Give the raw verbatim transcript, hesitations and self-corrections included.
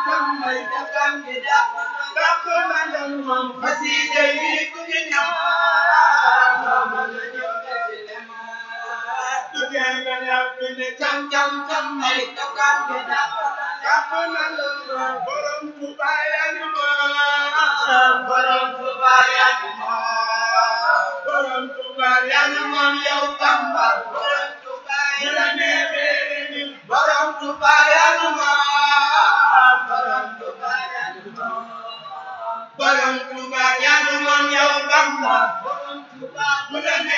may dakam gi dak dak na lan moom xasida yi ku ñu ñam ma la ñëw desilema du gëna yàpp ne cam cam cam may dakam gi dak dak na lan moom borom Tuuba yaa ñu moom borom Tuuba yaa ñu moom borom Tuuba yaa ñu moom yow Bamba borom Tuuba yaa ñu neexee borom Tuuba yaa ñu moom borom Tuuba yaa ñu moom borom Tuuba yaa ñu moom yow Bamba borom Tuuba bu la